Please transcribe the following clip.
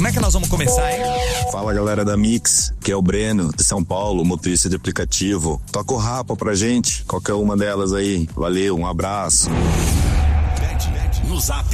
Como é que nós vamos começar, hein? Fala, galera da Mix, que é o Breno, de São Paulo, motorista de aplicativo. Toca o Rapa pra gente, qualquer uma delas aí. Valeu, um abraço. No Zap